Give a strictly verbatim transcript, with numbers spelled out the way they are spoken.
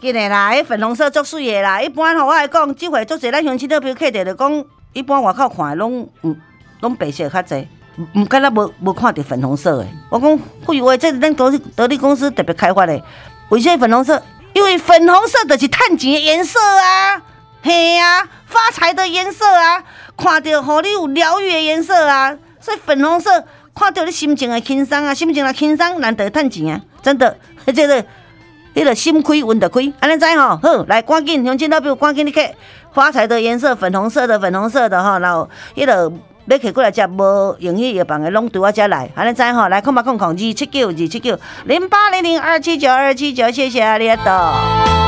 紧的啦，迄粉红色足水的啦。一般吼，我来讲，即回足侪咱乡亲特别客户就讲，一般外口看的拢嗯拢白色较侪，毋敢若无无看到粉红色的。我讲废话，这是咱德德力公司特别开发的。为啥粉红色？因为粉红色就是趁钱的颜色啊，嘿啊，发财的颜色啊，看到互你有疗愈的颜色啊，所以粉红色看到你心情会轻松啊，心情若轻松，难得趁钱啊，真的，这个。迄个心开运就开，安尼知吼？好，来赶紧，乡亲老朋赶紧你去发财的颜色，粉红色的，粉红色的吼，然后迄个要摕过来食无用迄药房的，拢对我遮来，安尼知吼？来，空八空空二七九二七九零八零零二七九二七九，谢谢你的到。